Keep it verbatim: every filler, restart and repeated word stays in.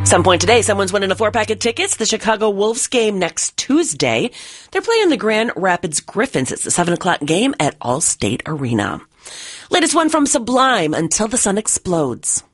Some point today, someone's winning a four-pack of tickets. The Chicago Wolves game next Tuesday. They're playing the Grand Rapids Griffins. It's a seven o'clock game at Allstate Arena. Latest one from Sublime, Until the Sun Explodes.